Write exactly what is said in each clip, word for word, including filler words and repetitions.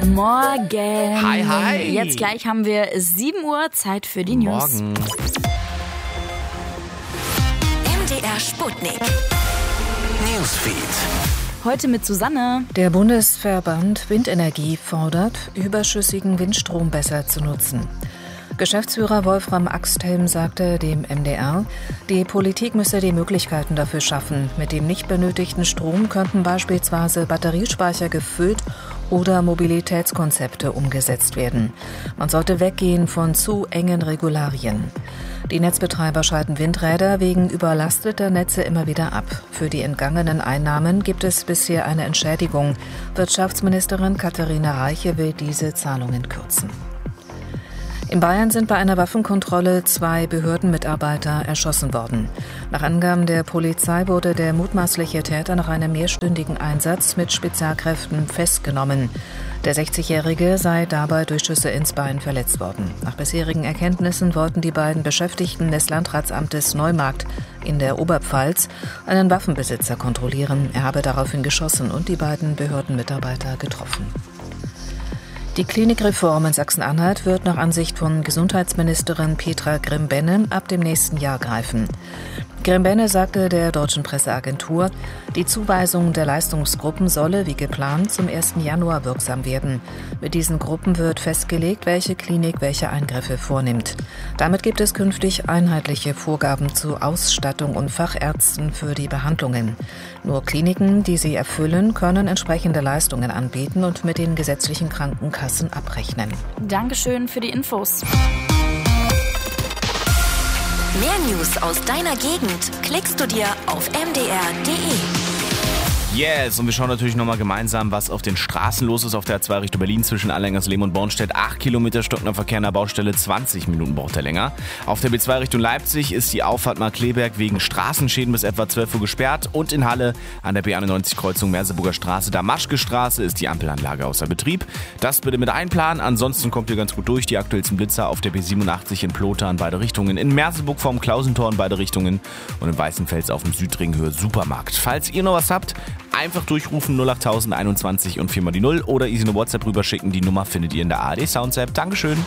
Morgen. Hi, hi. Jetzt gleich haben wir sieben Uhr, Zeit für die News. Morgen. M D R Sputnik. Newsfeed. Heute mit Susanne. Der Bundesverband Windenergie fordert, überschüssigen Windstrom besser zu nutzen. Geschäftsführer Wolfram Axthelm sagte dem M D R, die Politik müsse die Möglichkeiten dafür schaffen. Mit dem nicht benötigten Strom könnten beispielsweise Batteriespeicher gefüllt oder Mobilitätskonzepte umgesetzt werden. Man sollte weggehen von zu engen Regularien. Die Netzbetreiber schalten Windräder wegen überlasteter Netze immer wieder ab. Für die entgangenen Einnahmen gibt es bisher eine Entschädigung. Wirtschaftsministerin Katharina Reiche will diese Zahlungen kürzen. In Bayern sind bei einer Waffenkontrolle zwei Behördenmitarbeiter erschossen worden. Nach Angaben der Polizei wurde der mutmaßliche Täter nach einem mehrstündigen Einsatz mit Spezialkräften festgenommen. Der sechzigjährige sei dabei durch Schüsse ins Bein verletzt worden. Nach bisherigen Erkenntnissen wollten die beiden Beschäftigten des Landratsamtes Neumarkt in der Oberpfalz einen Waffenbesitzer kontrollieren. Er habe daraufhin geschossen und die beiden Behördenmitarbeiter getroffen. Die Klinikreform in Sachsen-Anhalt wird nach Ansicht von Gesundheitsministerin Petra Grimm-Benne ab dem nächsten Jahr greifen. Grimm-Benne sagte der deutschen Presseagentur, die Zuweisung der Leistungsgruppen solle, wie geplant, zum ersten Januar wirksam werden. Mit diesen Gruppen wird festgelegt, welche Klinik welche Eingriffe vornimmt. Damit gibt es künftig einheitliche Vorgaben zu Ausstattung und Fachärzten für die Behandlungen. Nur Kliniken, die sie erfüllen, können entsprechende Leistungen anbieten und mit den gesetzlichen Krankenkassen abrechnen. Dankeschön für die Infos. Mehr News aus deiner Gegend klickst du dir auf m d r punkt d e. Yes, und wir schauen natürlich nochmal gemeinsam, was auf den Straßen los ist. Auf der A zwei Richtung Berlin zwischen Allengersleben und Bornstedt. acht Kilometer stockender Verkehr an der Baustelle, zwanzig Minuten braucht er länger. Auf der B zwei Richtung Leipzig ist die Auffahrt Markkleeberg wegen Straßenschäden bis etwa zwölf Uhr gesperrt. Und in Halle an der B einundneunzig Kreuzung Merseburger Straße, Damaschke Straße, ist die Ampelanlage außer Betrieb. Das bitte mit einplanen, ansonsten kommt ihr ganz gut durch. Die aktuellsten Blitzer auf der B siebenundachtzig in Plotha in beide Richtungen. In Merseburg vorm Klausentor in beide Richtungen. Und in Weißenfels auf dem Südring Höhe Supermarkt. Falls ihr noch was habt, einfach durchrufen null achttausend einundzwanzig und viermal die null oder easy eine WhatsApp rüberschicken. Die Nummer findet ihr in der A R D Sounds App. Dankeschön.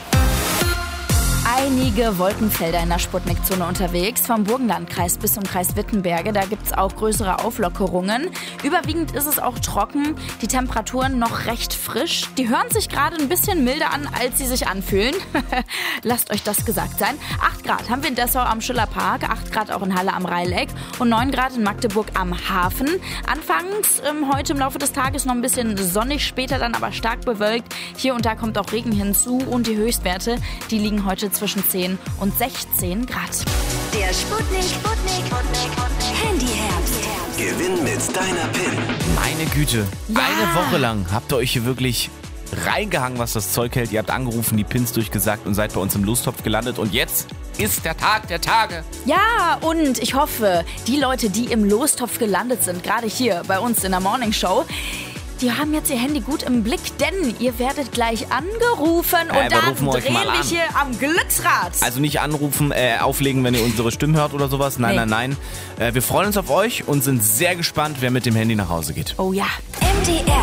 Einige Wolkenfelder in der Sputnik-Zone unterwegs, vom Burgenlandkreis bis zum Kreis Wittenberge. Da gibt es auch größere Auflockerungen. Überwiegend ist es auch trocken, die Temperaturen noch recht frisch. Die hören sich gerade ein bisschen milder an, als sie sich anfühlen. Lasst euch das gesagt sein. acht Grad haben wir in Dessau am Schillerpark, acht Grad auch in Halle am Rheileck und neun Grad in Magdeburg am Hafen. Anfangs ähm, heute im Laufe des Tages noch ein bisschen sonnig, später dann aber stark bewölkt. Hier und da kommt auch Regen hinzu und die Höchstwerte, die liegen heute zwischen zehn und sechzehn Grad. Der Sputnik, Sputnik, Handyherbst. Gewinn mit deiner P I N. Meine Güte, Ja. eine Woche lang habt ihr euch hier wirklich reingehangen, was das Zeug hält. Ihr habt angerufen, die Pins durchgesagt und seid bei uns im Lostopf gelandet. Und jetzt ist der Tag der Tage. Ja, und ich hoffe, die Leute, die im Lostopf gelandet sind, gerade hier bei uns in der Morning Show, die haben jetzt ihr Handy gut im Blick, denn ihr werdet gleich angerufen Äh, und wir dann rufen euch drehen mal wir an. hier am Glücksrad. Also nicht anrufen, äh, auflegen, wenn ihr unsere Stimmen hört oder sowas. Nein, Nee. nein, nein. Äh, wir freuen uns auf euch und sind sehr gespannt, wer mit dem Handy nach Hause geht. Oh ja. M D R